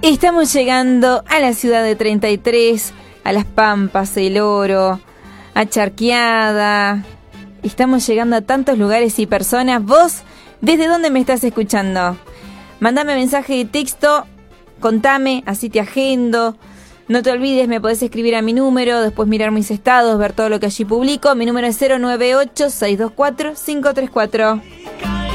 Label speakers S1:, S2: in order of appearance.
S1: Estamos llegando a la ciudad de 33, a Las Pampas, El Oro, a Charqueada. Estamos llegando a tantos lugares y personas. ¿Vos desde dónde me estás escuchando? Mándame mensaje de texto, contame, así te agendo. No te olvides, me podés escribir a mi número, después mirar mis estados, ver todo lo que allí publico. Mi número es 098-624-534.